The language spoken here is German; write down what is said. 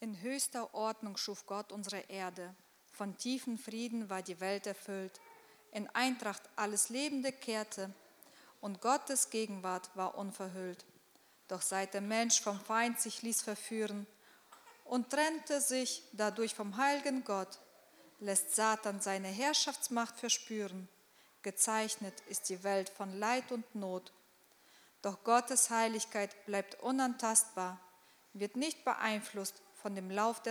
In höchster Ordnung schuf Gott unsere Erde, von tiefem Frieden war die Welt erfüllt. In Eintracht alles Lebende kehrte, und Gottes Gegenwart war unverhüllt. Doch seit der Mensch vom Feind sich ließ verführen und trennte sich dadurch vom heiligen Gott, lässt Satan seine Herrschaftsmacht verspüren. Gezeichnet ist die Welt von Leid und Not. Doch Gottes Heiligkeit bleibt unantastbar, wird nicht beeinflusst von dem Lauf der